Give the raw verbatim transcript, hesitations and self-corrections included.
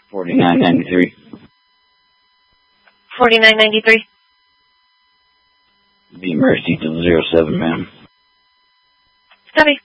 forty-nine ninety-three. forty-nine ninety-three. Be Mercy to zero seven, ma'am. Copy.